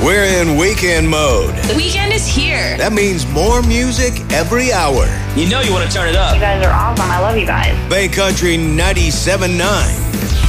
We're in weekend mode. The weekend is here. That means more music every hour. You know you want to turn it up. You guys are awesome. I love you guys. Bay Country 97.9.